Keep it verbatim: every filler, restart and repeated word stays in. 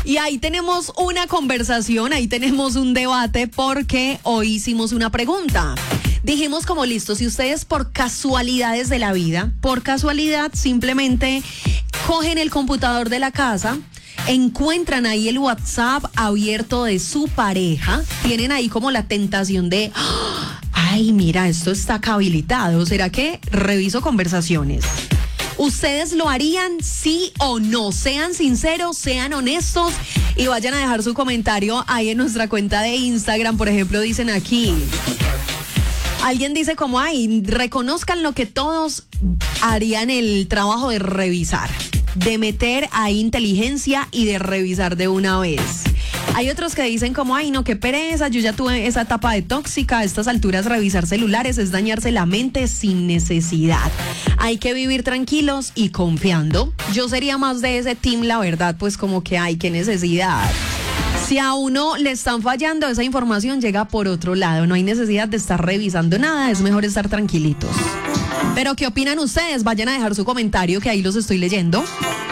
Y ahí tenemos una conversación, ahí tenemos un debate porque hoy hicimos una pregunta. Dijimos como listo, si ustedes por casualidades de la vida, por casualidad simplemente cogen el computador de la casa, encuentran ahí el WhatsApp abierto de su pareja, tienen ahí como la tentación de, ay, mira, esto está acá habilitado, ¿será que reviso conversaciones? ¿Ustedes lo harían, sí o no? Sean sinceros, sean honestos y vayan a dejar su comentario ahí en nuestra cuenta de Instagram. Por ejemplo, dicen aquí, alguien dice como, ay, reconozcan lo que todos harían el trabajo de revisar, de meter ahí inteligencia y de revisar de una vez. Hay otros que dicen como, ay, no, qué pereza, yo ya tuve esa etapa de tóxica, a estas alturas revisar celulares es dañarse la mente sin necesidad. Hay que vivir tranquilos y confiando. Yo sería más de ese team, la verdad, pues como que hay qué necesidad. Si a uno le están fallando, esa información llega por otro lado, no hay necesidad de estar revisando nada, es mejor estar tranquilitos. Pero ¿qué opinan ustedes? Vayan a dejar su comentario que ahí los estoy leyendo.